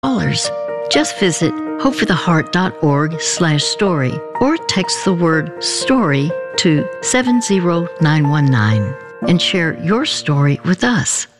Just visit hopefortheheart.org/story or text the word story to 70919 and share your story with us.